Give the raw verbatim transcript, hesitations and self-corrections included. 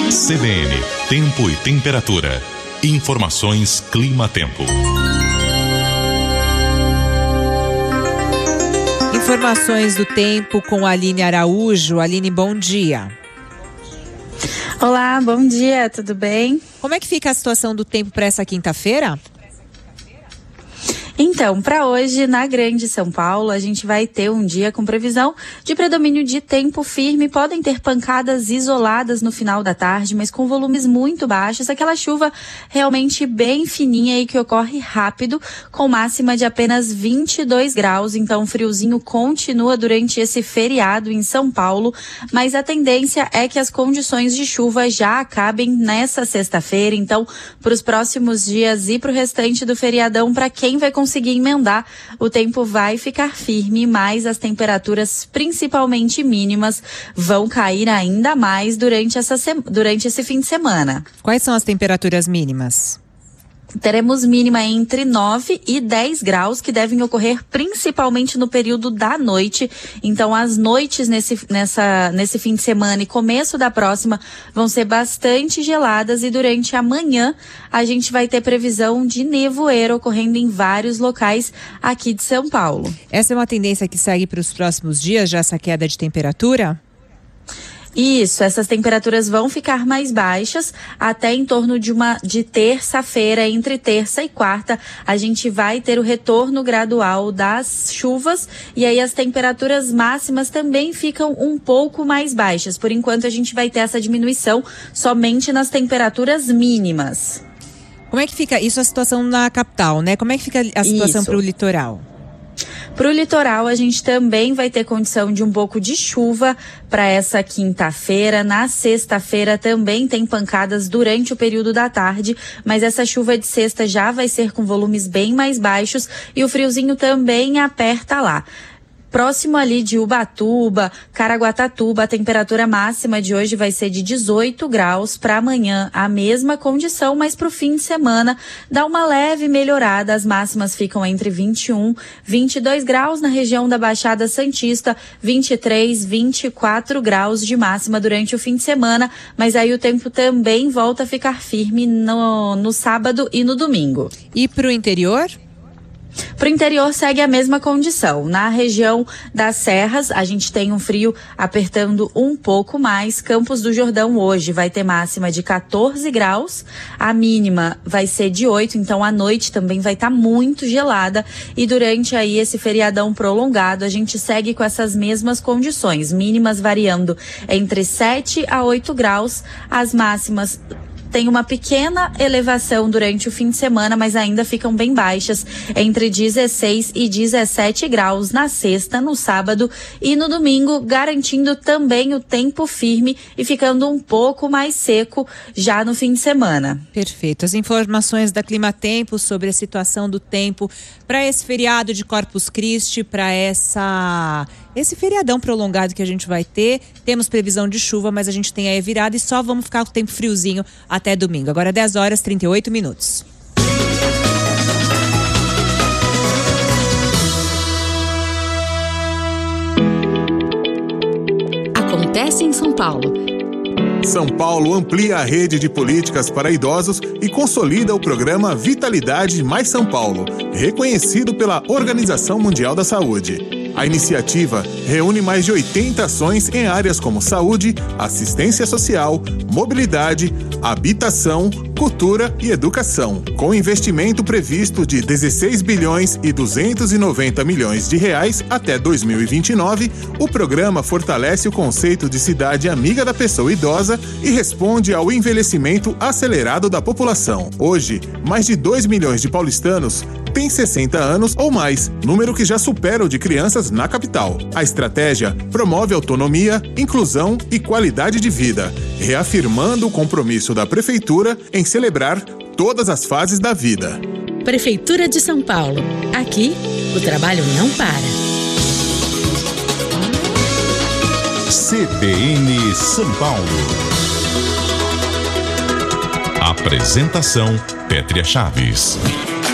C B N, Tempo e Temperatura. Informações Clima-Tempo. Informações do tempo com a Aline Araújo. Aline, bom dia. Olá, bom dia, tudo bem? Como é que fica a situação do tempo para essa quinta-feira? Então, para hoje, na Grande São Paulo, a gente vai ter um dia com previsão de predomínio de tempo firme. Podem ter pancadas isoladas no final da tarde, mas com volumes muito baixos. Aquela chuva realmente bem fininha e que ocorre rápido, com máxima de apenas vinte e dois graus. Então, o friozinho continua durante esse feriado em São Paulo, mas a tendência é que as condições de chuva já acabem nessa sexta-feira. Então, para os próximos dias e para o restante do feriadão, para quem vai conseguir conseguir emendar, o tempo vai ficar firme, mas as temperaturas, principalmente mínimas, vão cair ainda mais durante, essa se... durante esse fim de semana. Quais são as temperaturas mínimas? Teremos mínima entre nove e dez graus, que devem ocorrer principalmente no período da noite. Então, as noites nesse, nessa, nesse fim de semana e começo da próxima vão ser bastante geladas, e durante a manhã a gente vai ter previsão de nevoeiro ocorrendo em vários locais aqui de São Paulo. Essa é uma tendência que segue para os próximos dias, já essa queda de temperatura? Isso, essas temperaturas vão ficar mais baixas até em torno de uma de terça-feira. Entre terça e quarta, a gente vai ter o retorno gradual das chuvas, e aí as temperaturas máximas também ficam um pouco mais baixas. Por enquanto, a gente vai ter essa diminuição somente nas temperaturas mínimas. Como é que fica isso, a situação na capital, né? Como é que fica a situação para o litoral? Para o litoral, a gente também vai ter condição de um pouco de chuva para essa quinta-feira. Na sexta-feira também tem pancadas durante o período da tarde, mas essa chuva de sexta já vai ser com volumes bem mais baixos, e o friozinho também aperta lá. Próximo ali de Ubatuba, Caraguatatuba, a temperatura máxima de hoje vai ser de dezoito graus. Para amanhã, a mesma condição, mas para o fim de semana dá uma leve melhorada. As máximas ficam entre vinte e um, vinte e dois graus na região da Baixada Santista, vinte e três, vinte e quatro graus de máxima durante o fim de semana, mas aí o tempo também volta a ficar firme no, no sábado e no domingo. E para o interior? Para o interior segue a mesma condição. Na região das serras, a gente tem um frio apertando um pouco mais. Campos do Jordão hoje vai ter máxima de quatorze graus, a mínima vai ser de oito, então a noite também vai estar tá muito gelada, e durante aí esse feriadão prolongado a gente segue com essas mesmas condições, mínimas variando entre sete a oito graus, as máximas tem uma pequena elevação durante o fim de semana, mas ainda ficam bem baixas, entre dezesseis e dezessete graus na sexta, no sábado e no domingo, garantindo também o tempo firme e ficando um pouco mais seco já no fim de semana. Perfeito. As informações da Clima-Tempo sobre a situação do tempo para esse feriado de Corpus Christi, para essa esse feriadão prolongado que a gente vai ter. Temos previsão de chuva, mas a gente tem aí virada e só vamos ficar com o tempo friozinho até domingo. Agora dez horas e trinta e oito minutos. Acontece em São Paulo. São Paulo amplia a rede de políticas para idosos e consolida o programa Vitalidade Mais São Paulo, reconhecido pela Organização Mundial da Saúde. A iniciativa reúne mais de oitenta ações em áreas como saúde, assistência social, mobilidade, habitação, cultura e educação. Com investimento previsto de dezesseis bilhões e duzentos e noventa milhões de reais até dois mil e vinte e nove, o programa fortalece o conceito de cidade amiga da pessoa idosa e responde ao envelhecimento acelerado da população. Hoje, mais de dois milhões de paulistanos têm sessenta anos ou mais, número que já supera o de crianças na capital. A estratégia promove autonomia, inclusão e qualidade de vida, reafirmando o compromisso da Prefeitura em celebrar todas as fases da vida. Prefeitura de São Paulo. Aqui, o trabalho não para. C B N São Paulo. Apresentação: Pétria Chaves.